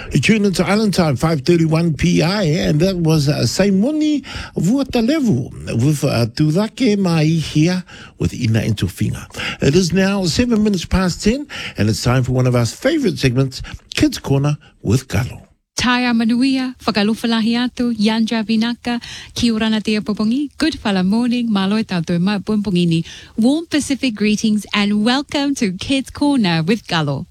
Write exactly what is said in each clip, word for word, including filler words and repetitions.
You tune into Island Time, five thirty-one P I, and that was uh, Saimoni Vuatalevu with uh, Turake Mai here with Ina Intofinga. It is now seven minutes past ten, and it's time for one of our favorite segments, Kids Corner with Galo. Taia manuia, whakalofalahi atu, Yanja Vinaka, ki orana te popongi, good fala morning, malo e tātou mai pompongini. Warm Pacific greetings and welcome to Kids Corner with Galo.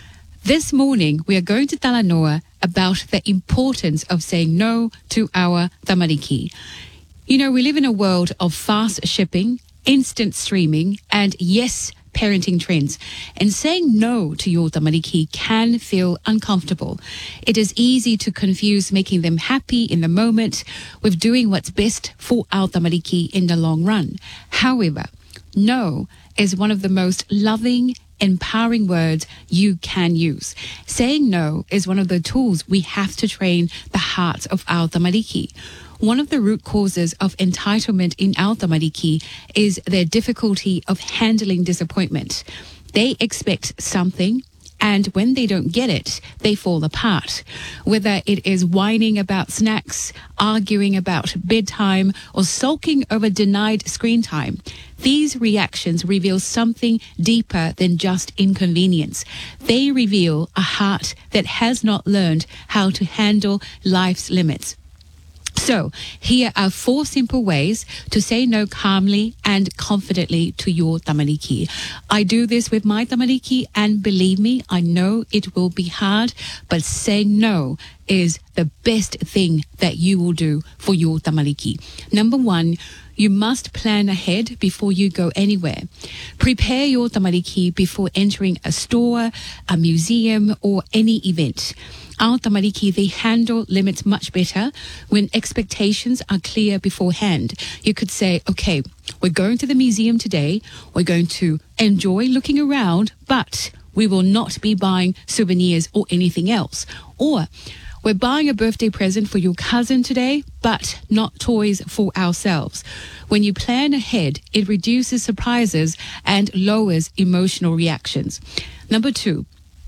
This morning, we are going to talanoa about the importance of saying no to our tamariki. You know, we live in a world of fast shipping, instant streaming, and yes, parenting trends. And saying no to your tamariki can feel uncomfortable. It is easy to confuse making them happy in the moment with doing what's best for our tamariki in the long run. However, no is one of the most loving, empowering words you can use. Saying no is one of the tools we have to train the hearts of our tamariki. One of the root causes of entitlement in our tamariki is their difficulty of handling disappointment. They expect something, and when they don't get it, they fall apart. Whether it is whining about snacks, arguing about bedtime, or sulking over denied screen time, these reactions reveal something deeper than just inconvenience. They reveal a heart that has not learned how to handle life's limits. So, here are four simple ways to say no calmly and confidently to your tamariki. I do this with my tamariki, and believe me, I know it will be hard, but saying no is the best thing that you will do for your tamariki. Number one, you must plan ahead before you go anywhere. Prepare your tamariki before entering a store, a museum, or any event. Our tamariki, they handle limits much better when expectations are clear beforehand. You could say, okay, we're going to the museum today. We're going to enjoy looking around, but we will not be buying souvenirs or anything else. Or we're buying a birthday present for your cousin today, but not toys for ourselves. When you plan ahead, it reduces surprises and lowers emotional reactions. Number two,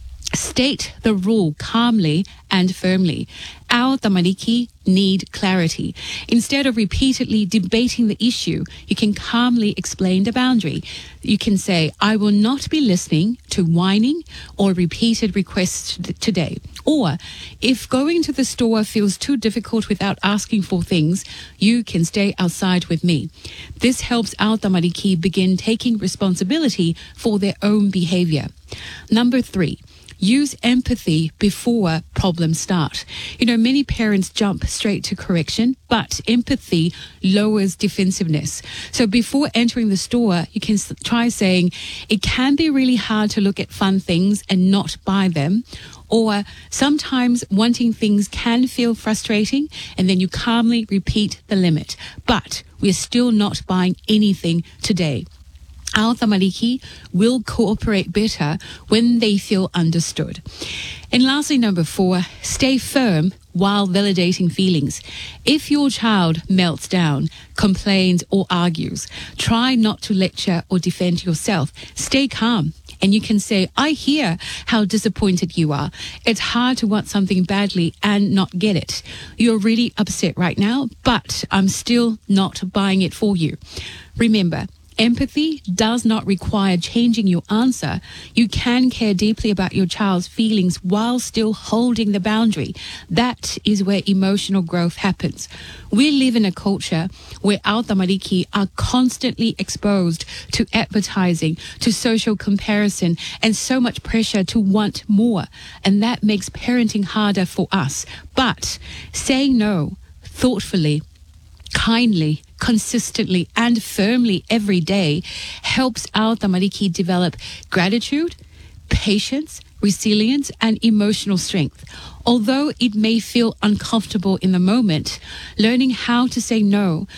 state the rule calmly and firmly. Our tamariki need clarity. Instead of repeatedly debating the issue, you can calmly explain the boundary. You can say, I will not be listening to whining or repeated requests today. Or, if going to the store feels too difficult without asking for things, you can stay outside with me. This helps our tamariki begin taking responsibility for their own behavior. Number three, use empathy before problems start. You know, many parents jump straight to correction, but empathy lowers defensiveness. So before entering the store, you can try saying, it can be really hard to look at fun things and not buy them. Or sometimes wanting things can feel frustrating, and then you calmly repeat the limit. But we're still not buying anything today. Our tamariki will cooperate better when they feel understood. And lastly, number four, stay firm while validating feelings. If your child melts down, complains or argues, try not to lecture or defend yourself. Stay calm. And you can say, I hear how disappointed you are. It's hard to want something badly and not get it. You're really upset right now, but I'm still not buying it for you. Remember, empathy does not require changing your answer. You can care deeply about your child's feelings while still holding the boundary. That is where emotional growth happens. We live in a culture where our tamariki are constantly exposed to advertising, to social comparison, and so much pressure to want more. And that makes parenting harder for us. But saying no thoughtfully, kindly, consistently and firmly every day helps our tamariki develop gratitude, patience, resilience and emotional strength. Although it may feel uncomfortable in the moment, learning how to say no